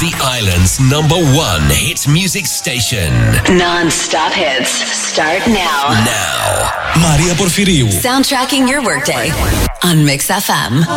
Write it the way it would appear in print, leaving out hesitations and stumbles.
The island's #1 hit music station. Non-stop hits start now. Now. Μαρία Πορφυρίου. Soundtracking your workday on Mix FM.